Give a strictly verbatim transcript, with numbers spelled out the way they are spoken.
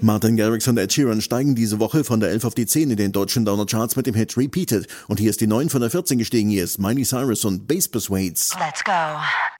Martin Garrix und Ed Sheeran steigen diese Woche von der elf auf die zehn in den deutschen Downer-Charts mit dem Hit Repeated. Und hier ist die neun von der vierzehn gestiegen. Hier ist Miley Cyrus und Bass Persuades. Let's go.